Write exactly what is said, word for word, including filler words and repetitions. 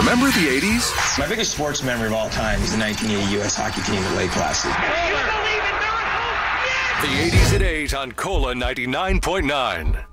Remember the eighties? My biggest sports memory of all time is the nineteen eighty U S hockey team at Lake Placid. The eighties at eight on Cola ninety-nine point nine.